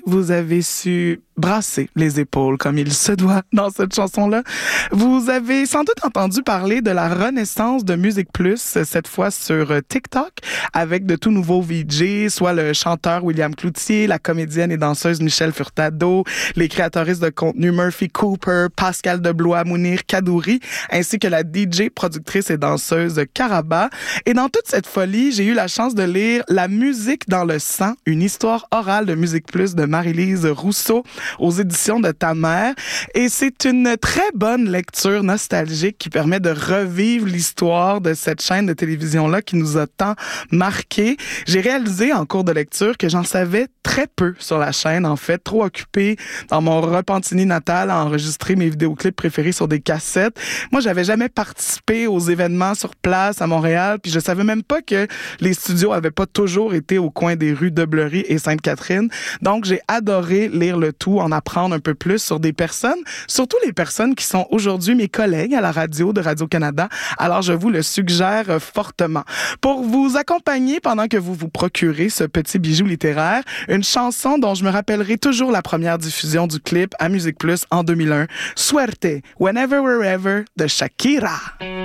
vous avez su brasser les épaules comme il se doit dans cette chanson-là. Vous avez sans doute entendu parler de la renaissance de Musique Plus, cette fois sur TikTok, avec de tout nouveaux VJ, soit le chanteur William Cloutier, la comédienne et danseuse Michel Furtado, les créatrices de contenu Murphy Cooper, Pascal Deblois, Mounir Kadouri, ainsi que la DJ, productrice et danseuse Caraba. Et dans toute cette folie, j'ai eu la chance de lire La musique dans le sang, une histoire orale de Musique Plus de Marie-Lise Rousseau aux éditions de Ta Mère. Et c'est une très bonne lecture nostalgique qui permet de revivre l'histoire de cette chaîne de télévision-là qui nous a tant marqué. J'ai réalisé en cours de lecture que j'en savais très peu sur la chaîne, en fait, trop occupée dans mon Repentigny natal à enregistrer mes vidéoclips préférés sur des cassettes. Moi, j'avais jamais participé aux événements sur place à Montréal, puis je savais même pas que les studios avaient pas toujours été au coin des rues de Bleury et Sainte-Catherine. Donc, j'ai adoré lire le tout, en apprendre un peu plus sur des personnes, surtout les personnes qui sont aujourd'hui mes collègues à la radio de Radio-Canada. Alors, je vous le suggère fortement. Pour vous accompagner pendant que vous vous procurez ce petit bijou littéraire, une chanson dont je me rappellerai toujours la première diffusion du clip à Musique Plus en 2001, Suerte, Whenever Wherever de Shakira.